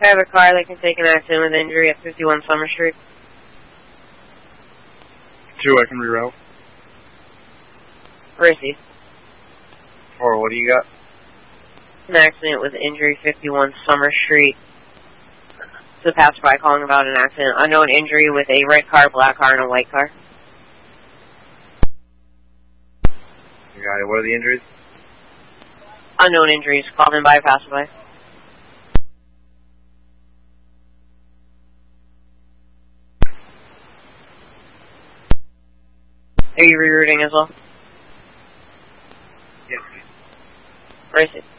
I have a car that can take an accident with injury at 51 Summer Street. 2, I can reroute. Racey. 4, what do you got? An accident with injury, 51 Summer Street. It's a passerby calling about an accident. Unknown injury with a red car, black car, and a white car. You got it. What are the injuries? Unknown injuries called in by a passerby. Are you rerouting as well? Yes. Racing.